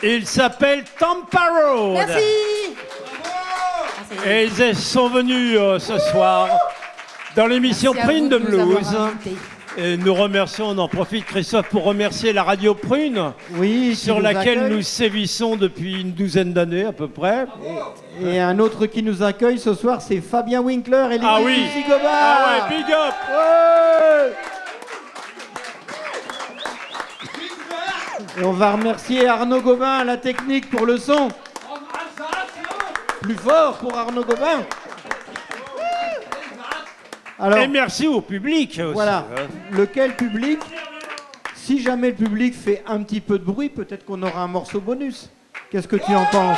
Il s'appelle Tampa Road. Merci. Et ils sont venus ce soir dans l'émission Prune de Blues. Et nous remercions, on en profite Christophe pour remercier la radio Prune, oui, sur laquelle nous sévissons depuis une douzaine d'années à peu près. Et un autre qui nous accueille ce soir, c'est Fabien Winkler et ah oui. Sigoba. Ah ouais, big up. Ouais. Et on va remercier Arnaud Gobin à la technique pour le son. Plus fort pour Arnaud Gobin. Alors, et merci au public aussi. Voilà. Lequel public? Si jamais le public fait un petit peu de bruit, peut-être qu'on aura un morceau bonus. Qu'est-ce que tu en penses?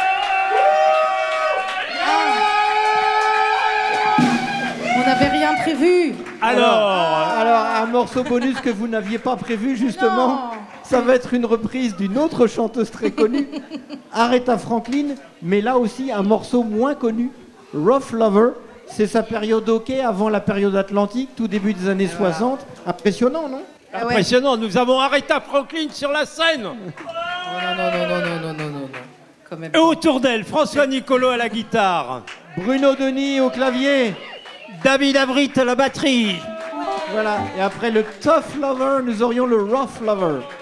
On n'avait rien prévu. Alors, un morceau bonus que vous n'aviez pas prévu, justement, non. Ça va être une reprise d'une autre chanteuse très connue, Aretha Franklin, mais là aussi un morceau moins connu, Rough Lover. C'est sa période hockey avant la période atlantique, tout début des années 60. Impressionnant, non? Impressionnant, nous avons Aretha Franklin sur la scène. Non. Quand même et autour d'elle, François Nicolo à la guitare. Bruno Denis au clavier. David Avrit à la batterie. Voilà, et après le Tough Lover, nous aurions le Rough Lover.